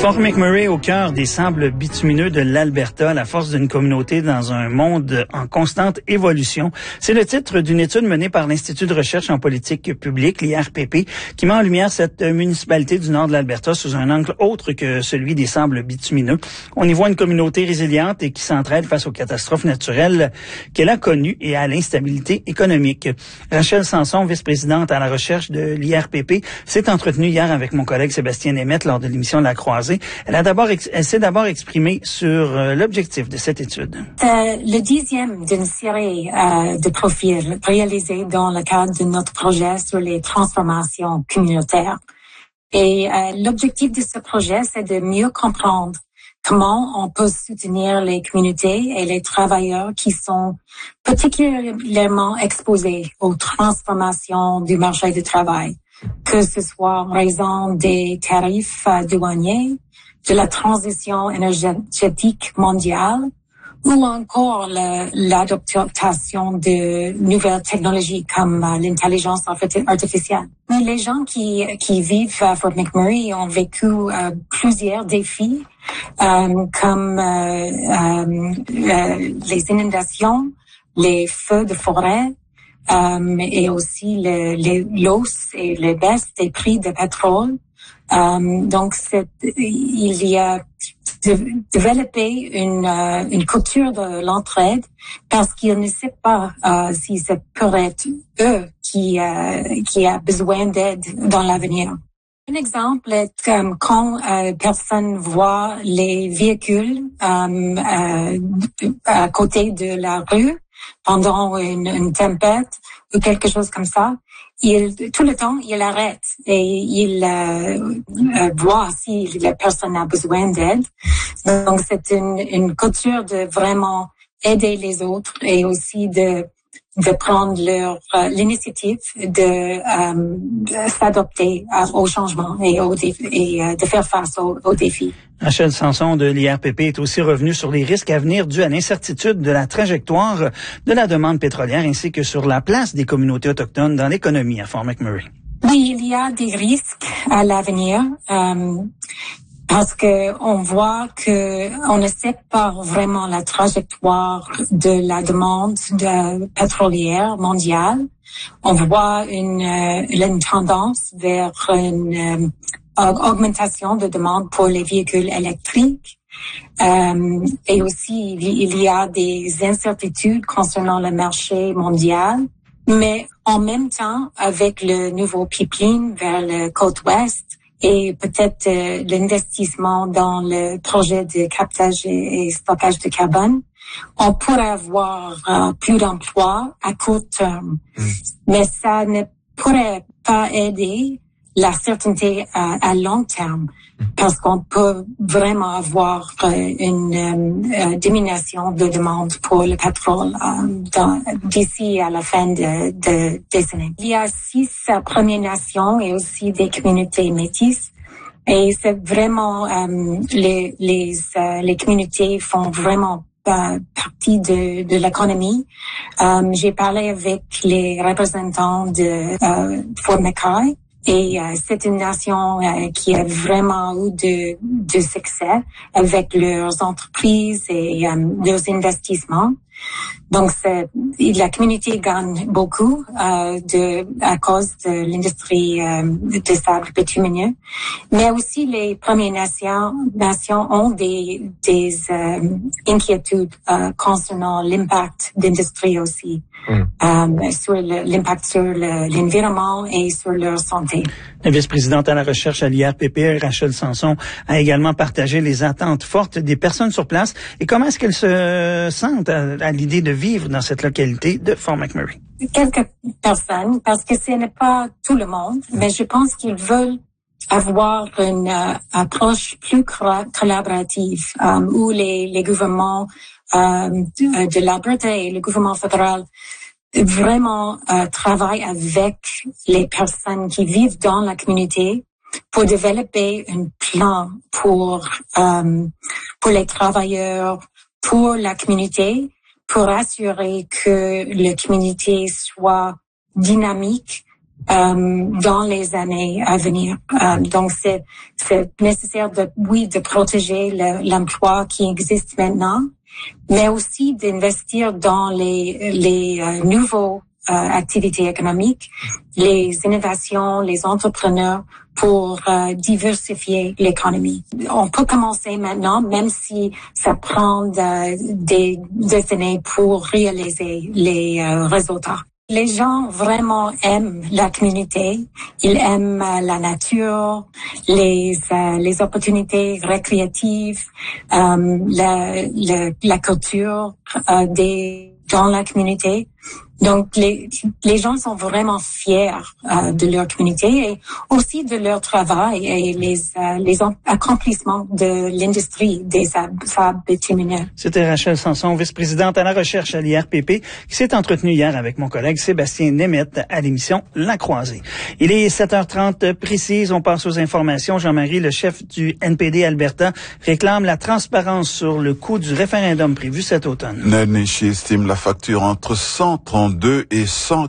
Fort McMurray au cœur des sables bitumineux de l'Alberta, la force d'une communauté dans un monde en constante évolution. C'est le titre d'une étude menée par l'Institut de recherche en politique publique, l'IRPP, qui met en lumière cette municipalité du nord de l'Alberta sous un angle autre que celui des sables bitumineux. On y voit une communauté résiliente et qui s'entraide face aux catastrophes naturelles qu'elle a connues et à l'instabilité économique. Rachel Sanson, vice-présidente à la recherche de l'IRPP, s'est entretenue hier avec mon collègue Sébastien Nemeth lors de l'émission de La Croisée. Elle s'est d'abord exprimée sur l'objectif de cette étude. C'est le 10e d'une série de profils réalisés dans le cadre de notre projet sur les transformations communautaires. Et l'objectif de ce projet, c'est de mieux comprendre comment on peut soutenir les communautés et les travailleurs qui sont particulièrement exposés aux transformations du marché du travail, que ce soit en raison des tarifs douaniers, de la transition énergétique mondiale ou encore l'adaptation de nouvelles technologies comme l'intelligence artificielle. Mais les gens qui vivent à Fort McMurray ont vécu plusieurs défis comme les inondations, les feux de forêt, et aussi l'hausse et les baisses des prix de pétrole. Donc, il y a développé une culture de l'entraide parce qu'ils ne savent pas si ça pourrait être eux qui a besoin d'aide dans l'avenir. Un exemple est quand personne voit les véhicules à côté de la rue pendant une tempête ou quelque chose comme ça. Tout le temps, il arrête et il voit si la personne a besoin d'aide. Donc, c'est une culture de vraiment aider les autres et aussi de prendre l'initiative de s'adapter au changement et de faire face aux défis. Rachel Sanson de l'IRPP est aussi revenue sur les risques à venir dus à l'incertitude de la trajectoire de la demande pétrolière ainsi que sur la place des communautés autochtones dans l'économie à Fort McMurray. Oui, il y a des risques à l'avenir. Parce que on voit que on ne sait pas vraiment la trajectoire de la demande pétrolière mondiale. On voit une tendance vers une augmentation de demande pour les véhicules électriques. Et aussi, il y a des incertitudes concernant le marché mondial. Mais en même temps, avec le nouveau pipeline vers la côte ouest, et peut-être l'investissement dans le projet de captage et stockage de carbone, on pourrait avoir plus d'emplois à court terme. Mais ça ne pourrait pas aider la certainté à long terme parce qu'on peut vraiment avoir une diminution de demande pour le pétrole d'ici à la fin de décennie. Il y a 6 Premières Nations et aussi des communautés métisses. Et c'est vraiment les communautés font vraiment partie de l'économie. J'ai parlé avec les représentants de Fort McKay. Et c'est une nation qui a vraiment eu de succès avec leurs entreprises et leurs investissements. Donc, la communauté gagne beaucoup à cause de l'industrie de sable bitumineux. Mais aussi, les Premières Nations ont des inquiétudes concernant l'impact d'industrie aussi. Sur l'impact sur l'environnement et sur leur santé. La vice-présidente à la recherche à l'IRPP, Rachel Sanson, a également partagé les attentes fortes des personnes sur place et comment est-ce qu'elles se sentent à l'idée de vivre dans cette localité de Fort McMurray. Quelques personnes, parce que ce n'est pas tout le monde, mais je pense qu'ils veulent avoir une approche plus collaborative où les gouvernements de l'Alberta et le gouvernement fédéral vraiment travaillent avec les personnes qui vivent dans la communauté pour développer un plan pour les travailleurs, pour la communauté, pour assurer que la communauté soit dynamique dans les années à venir. Donc c'est nécessaire de protéger l'emploi qui existe maintenant, mais aussi d'investir dans les nouveaux activités économiques, les innovations, les entrepreneurs pour diversifier l'économie. On peut commencer maintenant, même si ça prend des décennies pour réaliser les résultats. Les gens vraiment aiment la communauté, ils aiment la nature, les opportunités récréatives, la culture dans la communauté. Donc, les gens sont vraiment fiers de leur communauté et aussi de leur travail et les accomplissements de l'industrie des sables bitumineux. C'était Rachel Sanson, vice-présidente à la recherche à l'IRPP, qui s'est entretenue hier avec mon collègue Sébastien Nemeth à l'émission La Croisée. Il est 7h30 précise. On passe aux informations. Jean-Marie, le chef du NPD Alberta, réclame la transparence sur le coût du référendum prévu cet automne. Nennechi estime la facture entre 132 et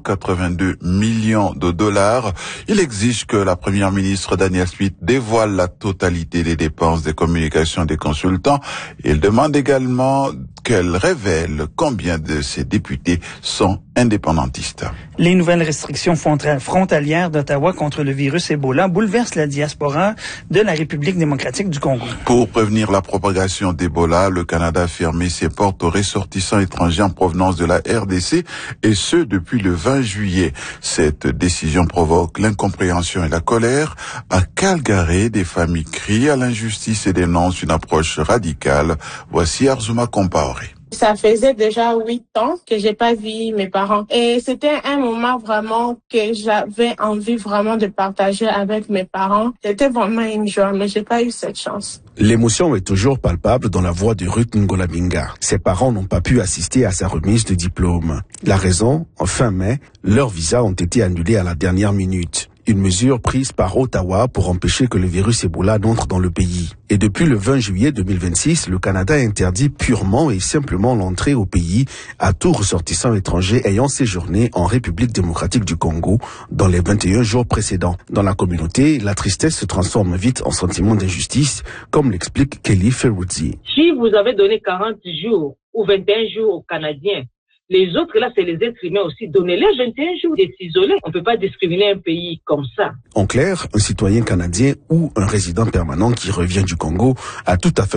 182 millions de dollars. Il exige que la première ministre Danielle Smith dévoile la totalité des dépenses des communications des consultants. Il demande également qu'elle révèle combien de ses députés sont indépendantistes. Les nouvelles restrictions frontalières d'Ottawa contre le virus Ebola bouleversent la diaspora de la République démocratique du Congo. Pour prévenir la propagation d'Ebola, le Canada a fermé ses portes aux ressortissants étrangers en provenance de la RDC, et ce depuis le 20 juillet. Cette décision provoque l'incompréhension et la colère. À Calgary, des familles crient à l'injustice et dénoncent une approche radicale. Voici Arzuma Compaoré. Ça faisait déjà 8 ans que j'ai pas vu mes parents. Et c'était un moment vraiment que j'avais envie vraiment de partager avec mes parents. C'était vraiment une joie, mais j'ai pas eu cette chance. L'émotion est toujours palpable dans la voix de Ruth Ngolabinga. Ses parents n'ont pas pu assister à sa remise de diplôme. La raison, en fin mai, leurs visas ont été annulés à la dernière minute. Une mesure prise par Ottawa pour empêcher que le virus Ebola n'entre dans le pays. Et depuis le 20 juillet 2026, le Canada interdit purement et simplement l'entrée au pays à tout ressortissant étranger ayant séjourné en République démocratique du Congo dans les 21 jours précédents. Dans la communauté, la tristesse se transforme vite en sentiment d'injustice, comme l'explique Kelly Ferruzzi. Si vous avez donné 40 jours ou 21 jours aux Canadiens, les autres, là, c'est les êtres humains aussi. Donnez-les 21 jours d'être isolés. On ne peut pas discriminer un pays comme ça. En clair, un citoyen canadien ou un résident permanent qui revient du Congo a tout à fait